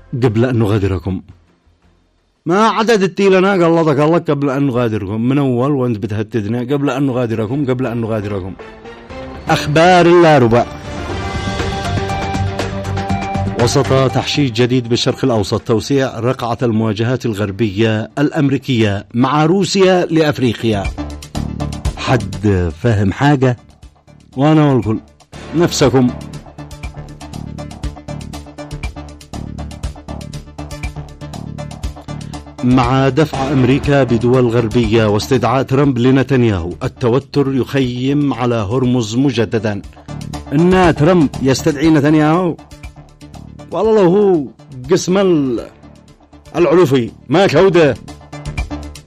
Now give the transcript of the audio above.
قبل أن نغادركم. ما عدد التيلنا قلطك الله قبل أن نغادركم، من أول وأنت بتهددنا قبل أن نغادركم. أخبار اللاربع. وسط تحشيد جديد بالشرق الأوسط، توسيع رقعة المواجهات الغربية الأمريكية مع روسيا لأفريقيا. حد فاهم حاجة؟ وأنا والكل نفسكم. مع دفع أمريكا بدول غربية واستدعاء ترامب لنتنياهو، التوتر يخيم على هرمز مجددا. إن ترامب يستدعي نتنياهو، والله لو هو قسم العلوفي ما كوده